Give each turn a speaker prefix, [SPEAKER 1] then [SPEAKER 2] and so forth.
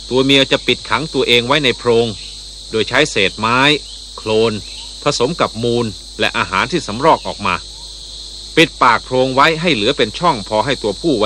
[SPEAKER 1] ตัวเมียจะปิดขังตัวเองไว้ในโพรงโดยใช้เศษไม้โคลนผสมกับมูลและอาหารที่สำรอกออกมาปิดปากโพรงไว้ให้เหลือเป็นช่องพอให้ตัวผู้ไว้